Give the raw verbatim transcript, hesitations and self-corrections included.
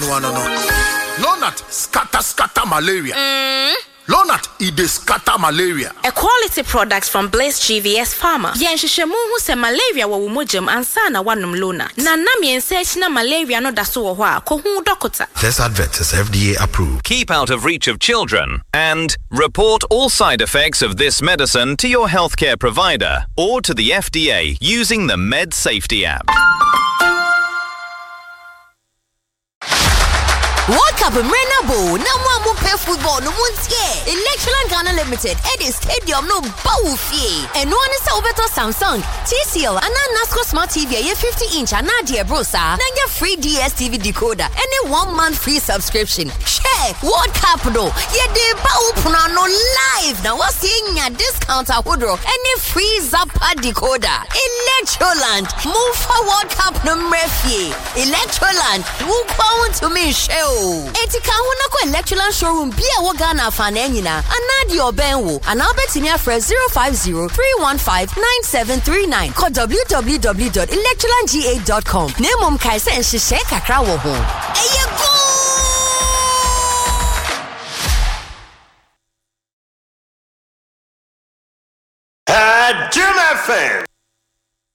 no no no. Lonat scatter scatter malaria. Mm. Lonat it dey scatter malaria. A quality product from Blaze G V S Pharma. Yen hwehwemu hu se malaria wo womogem ansa na wanum Lonat. Na nam yen search na malaria no da so wo ho a ko hu doctor. This advert is F D A approved. Keep out of reach of children and report all side effects of this medicine to your healthcare provider or to the F D A using the Med Safety app. World Cup Renabo, no one play football, no one's here. Electroland Ghana Limited, Eddie Stadium, no Baufi. And one is over to Samsung, T C L, and a NASCO Smart T V, a fifty inch, and Nadia Brosa, and your free D S T V decoder, and a one month free subscription. Share World Cup, though, yeah, the Baupunano live. Now, what's seeing a discount at Woodrow, and a free Zappa decoder. Electroland, move for World Cup no Murphy. Electroland, move on to me, show. Etika huna ko Electroland showroom bia wo Ghana fananyina anadi obenwo anabeti me afre zero five zero three one five nine seven three nine call w w w dot electroland g eight dot com nemom kai se nhihye kakra wo ho eye go at Jim F M.